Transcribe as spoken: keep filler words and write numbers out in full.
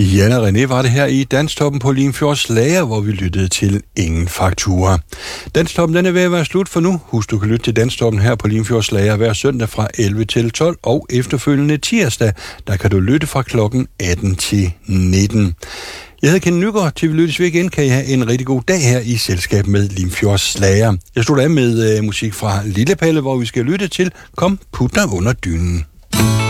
Jan og René var det her i Danstoppen på Limfjords Lager, hvor vi lyttede til Ingen Faktura. Danstoppen den er ved at være slut for nu. Husk, du kan lytte til Danstoppen her på Limfjords Lager hver søndag fra elleve til tolv, og efterfølgende tirsdag, der kan du lytte fra klokken atten til nitten. Jeg hedder Ken Nygaard. Til vi lyttes ved igen, kan I have en rigtig god dag her i selskab med Limfjords Lager. Jeg slutter af med uh, musik fra Lille Palle, hvor vi skal lytte til Kom, put dig under dynen.